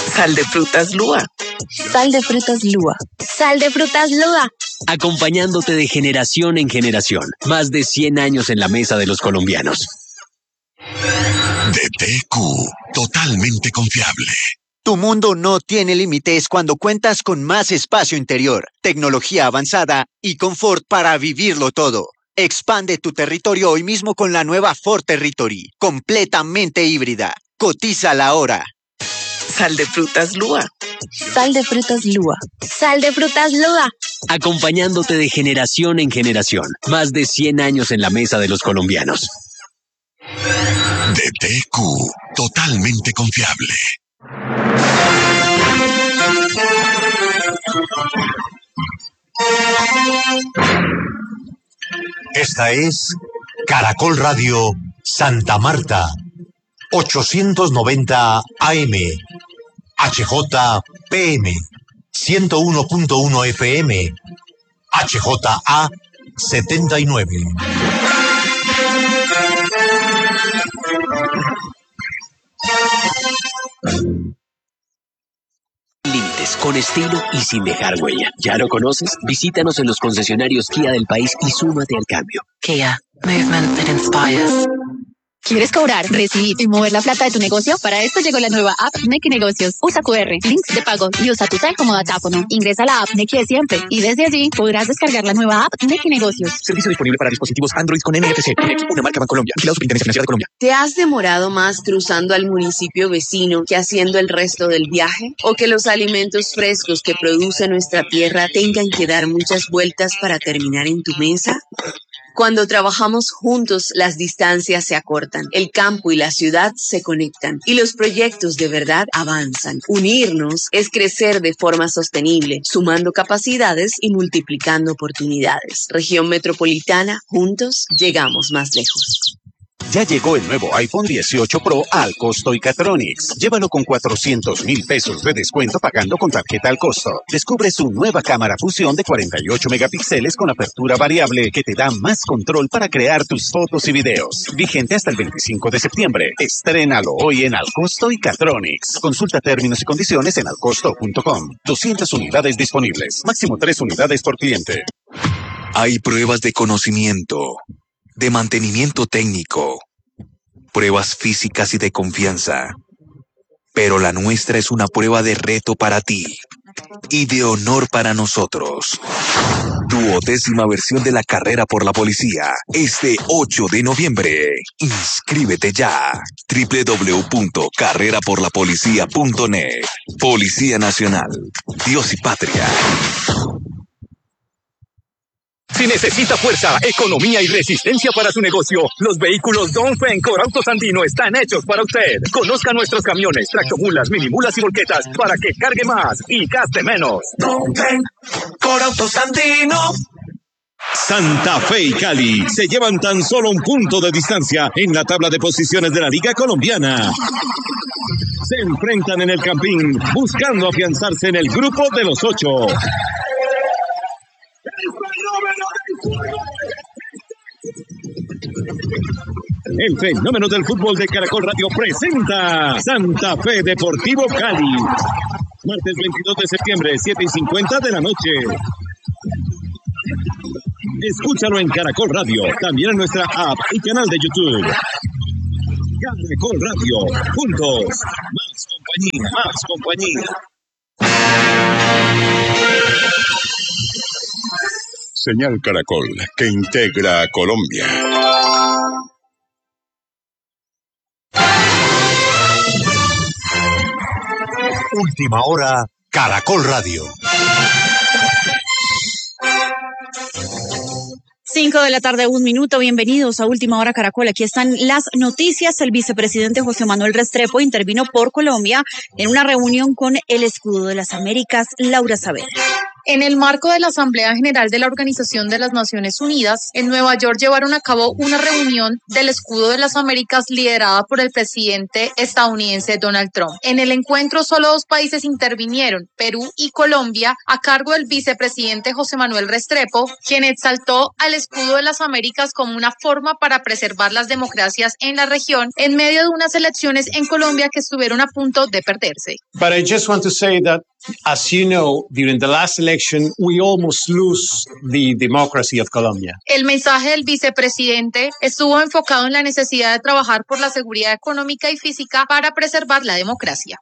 Sal de frutas Lua. Sal de frutas Lua. Sal de frutas Lua. Acompañándote de generación en generación. Más de 100 años en la mesa de los colombianos. DTQ, totalmente confiable. Tu mundo no tiene límites cuando cuentas con más espacio interior, tecnología avanzada y confort para vivirlo todo. Expande tu territorio hoy mismo con la nueva Ford Territory, completamente híbrida. Cotízala ahora. Sal de frutas Lua. Sal de frutas Lua. Sal de frutas Lua. Acompañándote de generación en generación. Más de 100 años en la mesa de los colombianos. DTQ, totalmente confiable. Esta es Caracol Radio Santa Marta, 890 AM, HJPM, 101.1 FM, HJA 79. Límites, con estilo y sin dejar huella. ¿Ya lo conoces? Visítanos en los concesionarios Kia del país y súmate al cambio. Kia, movement that inspires. ¿Quieres cobrar, recibir y mover la plata de tu negocio? Para esto llegó la nueva app Nequi Negocios. Usa QR, links de pago y usa tu cel como datáfono. Ingresa a la app Nequi de siempre y desde allí podrás descargar la nueva app Nequi Negocios. Servicio disponible para dispositivos Android con NFC. Nequi, una marca Bancolombia. Vigilado Superintendencia Financiera de Colombia. ¿Te has demorado más cruzando al municipio vecino que haciendo el resto del viaje? ¿O que los alimentos frescos que produce nuestra tierra tengan que dar muchas vueltas para terminar en tu mesa? Cuando trabajamos juntos, las distancias se acortan, el campo y la ciudad se conectan y los proyectos de verdad avanzan. Unirnos es crecer de forma sostenible, sumando capacidades y multiplicando oportunidades. Región Metropolitana, juntos llegamos más lejos. Ya llegó el nuevo iPhone 18 Pro al costo Icatronics. Llévalo con 400,000 pesos de descuento pagando con tarjeta al costo. Descubre su nueva cámara fusión de 48 megapíxeles con apertura variable que te da más control para crear tus fotos y videos. Vigente hasta el 25 de septiembre. Estrénalo hoy en Al Costo Icatronics. Consulta términos y condiciones en alcosto.com. 200 unidades disponibles. Máximo 3 unidades por cliente. Hay pruebas de conocimiento, de mantenimiento técnico, pruebas físicas y de confianza. Pero la nuestra es una prueba de reto para ti y de honor para nosotros. Tu 10ª versión de la carrera por la policía, este 8 de noviembre. Inscríbete ya. www.carreraporlapolicía.net. Policía Nacional. Dios y Patria. Si necesita fuerza, economía y resistencia para su negocio, los vehículos Dongfeng Corauto Sandino están hechos para usted. Conozca nuestros camiones, tractomulas, minimulas y volquetas para que cargue más y gaste menos. Dongfeng Corauto Sandino. Santa Fe y Cali se llevan tan solo un punto de distancia en la tabla de posiciones de la Liga Colombiana. Se enfrentan en el Campín buscando afianzarse en el grupo de los 8. El fenómeno del fútbol de Caracol Radio presenta Santa Fe Deportivo Cali. Martes 22 de septiembre, 7:50 de la noche. Escúchalo en Caracol Radio, también en nuestra app y canal de YouTube. Caracol Radio, juntos, más compañía, más compañía. Señal Caracol, que integra a Colombia. Última hora, Caracol Radio. 5 de la tarde, 1 minuto. Bienvenidos a Última Hora Caracol. Aquí están las noticias. El vicepresidente José Manuel Restrepo intervino por Colombia en una reunión con el escudo de las Américas, Laura Saavedra. En el marco de la Asamblea General de la Organización de las Naciones Unidas, en Nueva York llevaron a cabo una reunión del Escudo de las Américas liderada por el presidente estadounidense Donald Trump. En el encuentro solo 2 países intervinieron, Perú y Colombia, a cargo del vicepresidente José Manuel Restrepo, quien exaltó al Escudo de las Américas como una forma para preservar las democracias en la región en medio de unas elecciones en Colombia que estuvieron a punto de perderse. But I just want to say that, as you know, during the last election, we almost lose the democracy of Colombia. El mensaje del vicepresidente estuvo enfocado en la necesidad de trabajar por la seguridad económica y física para preservar la democracia.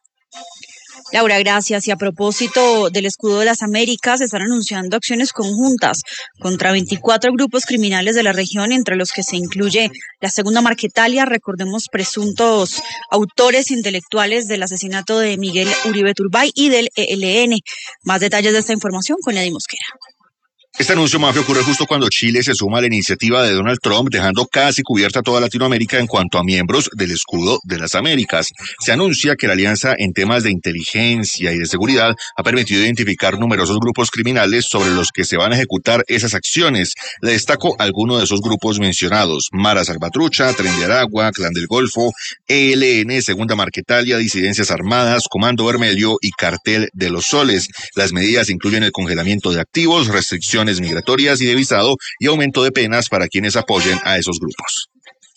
Laura, gracias. Y a propósito del Escudo de las Américas, están anunciando acciones conjuntas contra 24 grupos criminales de la región, entre los que se incluye la Segunda Marquetalia, recordemos, presuntos autores intelectuales del asesinato de Miguel Uribe Turbay y del ELN. Más detalles de esta información con Eddie Mosquera. Este anuncio, Mafia, ocurre justo cuando Chile se suma a la iniciativa de Donald Trump, dejando casi cubierta toda Latinoamérica en cuanto a miembros del Escudo de las Américas. Se anuncia que la alianza en temas de inteligencia y de seguridad ha permitido identificar numerosos grupos criminales sobre los que se van a ejecutar esas acciones. Le destaco algunos de esos grupos mencionados: Mara Salvatrucha, Tren de Aragua, Clan del Golfo, ELN, Segunda Marquetalia, Disidencias Armadas, Comando Vermelho y Cartel de los Soles. Las medidas incluyen el congelamiento de activos, restricciones migratorias y de visado y aumento de penas para quienes apoyen a esos grupos.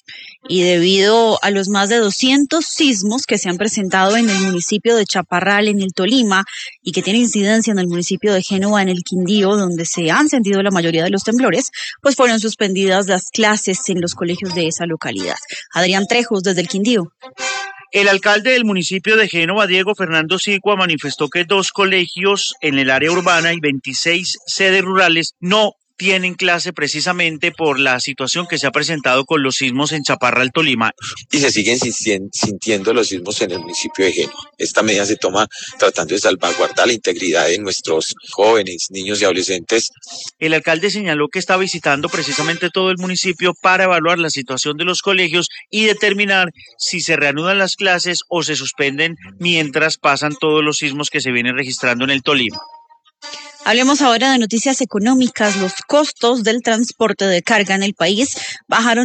Y debido a los más de 200 sismos que se han presentado en el municipio de Chaparral, en el Tolima, y que tiene incidencia en el municipio de Génova, en el Quindío, donde se han sentido la mayoría de los temblores, pues fueron suspendidas las clases en los colegios de esa localidad. Adrián Trejos, desde el Quindío. El alcalde del municipio de Génova, Diego Fernando Sigua, manifestó que 2 colegios en el área urbana y 26 sedes rurales no tienen clase precisamente por la situación que se ha presentado con los sismos en Chaparral, Tolima. Y se siguen sintiendo los sismos en el municipio de Génova. Esta medida se toma tratando de salvaguardar la integridad de nuestros jóvenes, niños y adolescentes. El alcalde señaló que está visitando precisamente todo el municipio para evaluar la situación de los colegios y determinar si se reanudan las clases o se suspenden mientras pasan todos los sismos que se vienen registrando en el Tolima. Hablemos ahora de noticias económicas. Los costos del transporte de carga en el país bajaron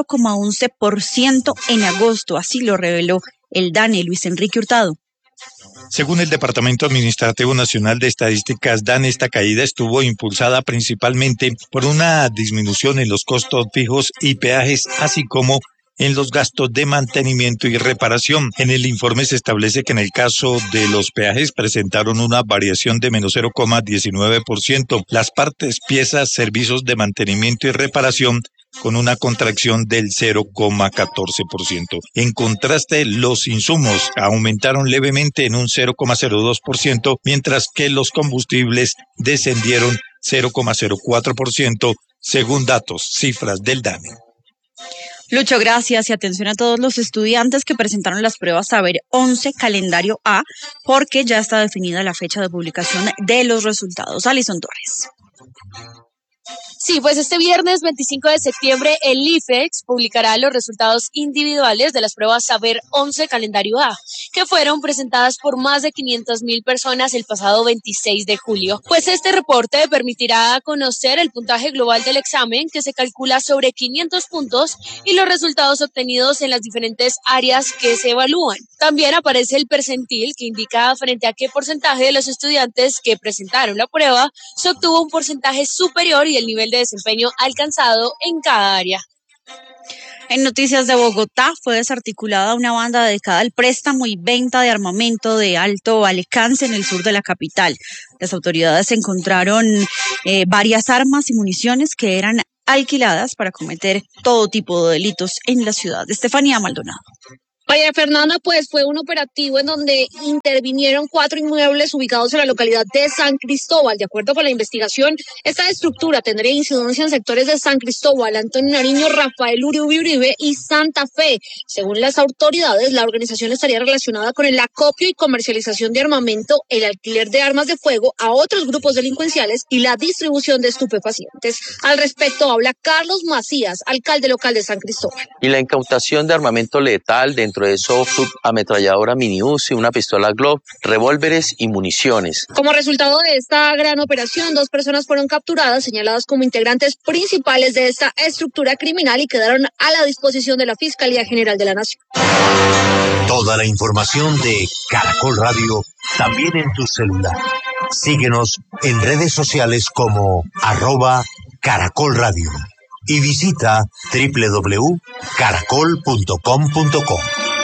0,11% en agosto, así lo reveló el DANE, Luis Enrique Hurtado. Según el Departamento Administrativo Nacional de Estadísticas, DANE, esta caída estuvo impulsada principalmente por una disminución en los costos fijos y peajes, así como en los gastos de mantenimiento y reparación. En el informe se establece que en el caso de los peajes presentaron una variación de menos 0,19%. Las partes, piezas, servicios de mantenimiento y reparación con una contracción del 0,14%. En contraste, los insumos aumentaron levemente en un 0,02%, mientras que los combustibles descendieron 0,04%, según cifras del DANE. Lucho, gracias y atención a todos los estudiantes que presentaron las pruebas Saber 11 calendario A, porque ya está definida la fecha de publicación de los resultados. Alison Torres. Sí, pues este viernes 25 de septiembre el IFEX publicará los resultados individuales de las pruebas Saber 11 Calendario A, que fueron presentadas por más de 500,000 personas el pasado 26 de julio. Pues este reporte permitirá conocer el puntaje global del examen, que se calcula sobre 500 puntos, y los resultados obtenidos en las diferentes áreas que se evalúan. También aparece el percentil, que indica frente a qué porcentaje de los estudiantes que presentaron la prueba se obtuvo un porcentaje superior y el nivel de desempeño alcanzado en cada área. En noticias de Bogotá, fue desarticulada una banda dedicada al préstamo y venta de armamento de alto alcance en el sur de la capital. Las autoridades encontraron varias armas y municiones que eran alquiladas para cometer todo tipo de delitos en la ciudad. Estefanía Maldonado. María Fernanda, pues fue un operativo en donde intervinieron 4 inmuebles ubicados en la localidad de San Cristóbal. De acuerdo con la investigación, esta estructura tendría incidencia en sectores de San Cristóbal, Antonio Nariño, Rafael Uribe y Santa Fe. Según las autoridades, la organización estaría relacionada con el acopio y comercialización de armamento, el alquiler de armas de fuego a otros grupos delincuenciales y la distribución de estupefacientes. Al respecto habla Carlos Macías, alcalde local de San Cristóbal. Y la incautación de armamento letal dentro dentro de eso subametralladora mini Uzi, una pistola Glock, revólveres y municiones. Como resultado de esta gran operación, 2 personas fueron capturadas, señaladas como integrantes principales de esta estructura criminal y quedaron a la disposición de la Fiscalía General de la Nación. Toda la información de Caracol Radio también en tu celular. Síguenos en redes sociales como @Caracol Radio y visita www.caracol.com.co.